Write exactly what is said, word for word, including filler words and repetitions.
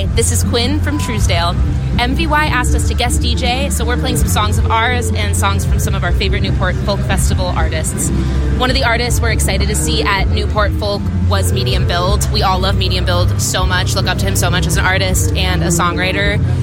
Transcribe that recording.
Hi, this is Quinn from Truesdale. M V Y asked us to guest D J, so we're playing some songs of ours and songs from some of our favorite Newport Folk Festival artists. One of the artists we're excited to see at Newport Folk was Medium Build. We all love Medium Build so much, look up to him so much as an artist and a songwriter.